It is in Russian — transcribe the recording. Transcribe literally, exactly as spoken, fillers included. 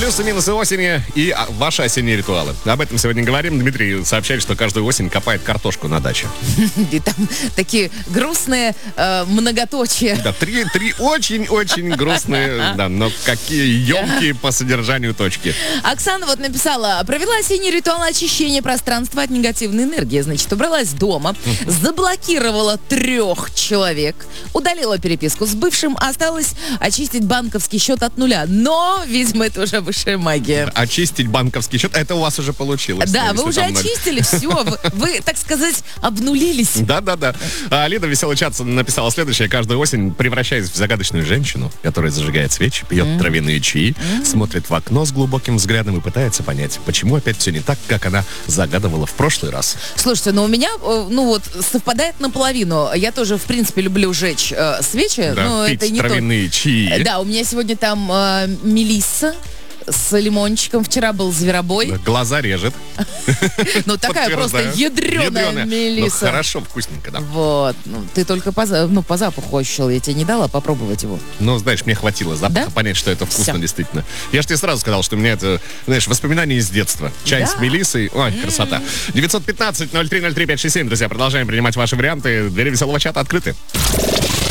Плюсы, минусы осени и ваши осенние ритуалы. Об этом сегодня говорим. Дмитрий сообщает, что каждую осень копает картошку на даче. И там такие грустные э, многоточия. Да, три, три очень-очень грустные, да, но какие емкие по содержанию точки. Оксана вот написала: провела осенний ритуал очищения пространства от негативной энергии. Значит, убралась дома, заблокировала трех человек, удалила переписку с бывшим, осталось очистить банковский счет от нуля. Но, видимо, это уже высшая магия. Очистить банковский счет, это у вас уже получилось. Да, вы уже очистили, все, вы, вы, так сказать, обнулились. Да-да-да. А Лида Веселый чат написала следующее. Каждую осень превращаюсь в загадочную женщину, которая зажигает свечи, пьет mm. травяные чаи, mm. смотрит в окно с глубоким взглядом и пытается понять, почему опять все не так, как она загадывала в прошлый раз. Слушайте, ну у меня, ну вот, совпадает наполовину. Я тоже, в принципе, люблю жечь э, свечи, да, но пить это не травяные то. чаи. Да, у меня сегодня там э, мелисса с лимончиком. Вчера был зверобой. Глаза режет. Ну, такая просто ядреная мелисса. Ну, хорошо, вкусненько, да. Вот. Ну, ты только по, ну, по запаху ощущал. Я тебе не дала попробовать его. Ну, знаешь, мне хватило запаха, понять, что это вкусно действительно. Я же тебе сразу сказал, что у меня это, знаешь, воспоминания из детства. Чай с мелиссой. Ой, красота. девятьсот пятнадцать ноль три ноль три пять шесть семь, друзья. Продолжаем принимать ваши варианты. Двери Веселого чата открыты.